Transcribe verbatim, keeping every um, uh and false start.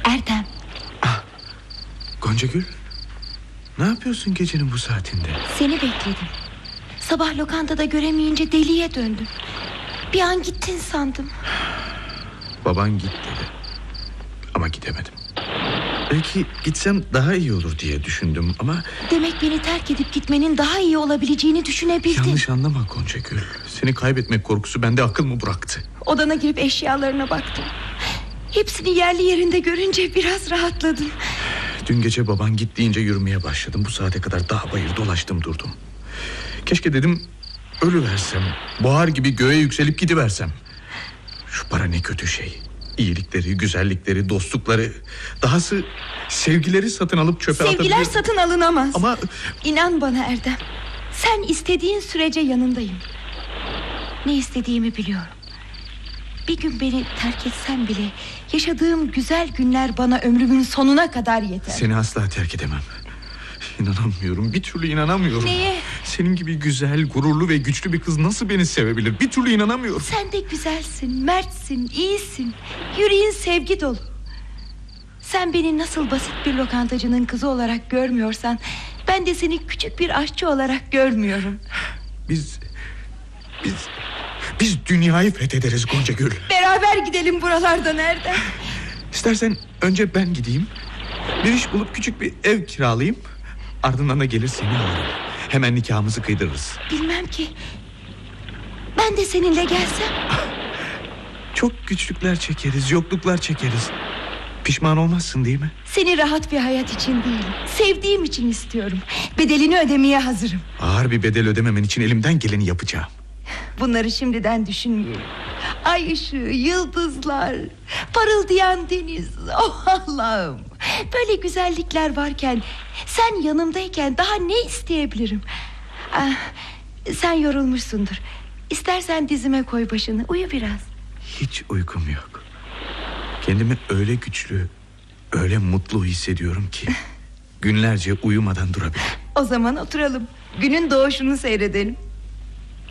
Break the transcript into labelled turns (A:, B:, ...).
A: Erdem.
B: Ah, Gonca Gül, ne yapıyorsun gecenin bu saatinde?
A: Seni bekledim. Sabah lokantada göremeyince deliye döndüm. Bir an gittin sandım.
B: Baban git dedi. Ama gidemedim. Belki gitsem daha iyi olur diye düşündüm ama...
A: Demek beni terk edip gitmenin daha iyi olabileceğini düşünebildin.
B: Yanlış anlama Gonca Gül. Seni kaybetmek korkusu bende akıl mı bıraktı?
A: Odana girip eşyalarına baktım. Hepsini yerli yerinde görünce biraz rahatladım.
B: Dün gece baban git deyince yürümeye başladım. Bu saate kadar dağ bayır dolaştım durdum. Keşke dedim ölüversem, buhar gibi göğe yükselip gidiversem. Şu para ne kötü şey. İyilikleri, güzellikleri, dostlukları, dahası sevgileri satın alıp çöpe atabilir.
A: Sevgiler satın alınamaz.
B: Ama...
A: İnan bana Erdem, sen istediğin sürece yanındayım. Ne istediğimi biliyorum. Bir gün beni terk etsen bile yaşadığım güzel günler bana ömrümün sonuna kadar yeter.
B: Seni asla terk edemem. İnanamıyorum, bir türlü inanamıyorum.
A: Neye?
B: Senin gibi güzel, gururlu ve güçlü bir kız nasıl beni sevebilir? Bir türlü inanamıyorum.
A: Sen de güzelsin, mertsin, iyisin. Yüreğin sevgi dolu. Sen beni nasıl basit bir lokantacının kızı olarak görmüyorsan, ben de seni küçük bir aşçı olarak görmüyorum.
B: Biz... Biz... Biz dünyayı fethederiz Gonca Gül.
A: Beraber gidelim buralardan Erdem.
B: İstersen önce ben gideyim. Bir iş bulup küçük bir ev kiralayayım. Ardından da gelir seni alırım. Hemen nikahımızı kıydırırız.
A: Bilmem ki. Ben de seninle gelsem.
B: Çok güçlükler çekeriz, yokluklar çekeriz. Pişman olmazsın değil mi?
A: Seni rahat bir hayat için değil, sevdiğim için istiyorum. Bedelini ödemeye hazırım.
B: Ağır bir bedel ödememen için elimden geleni yapacağım.
A: Bunları şimdiden düşünmeyelim. Ay ışığı, yıldızlar, parıldayan deniz. Oh Allah'ım, böyle güzellikler varken, sen yanımdayken daha ne isteyebilirim? ah, Sen yorulmuşsundur. İstersen dizime koy başını, uyu biraz.
B: Hiç uykum yok. Kendimi öyle güçlü, öyle mutlu hissediyorum ki günlerce uyumadan durabilirim.
A: O zaman oturalım, günün doğuşunu seyredelim.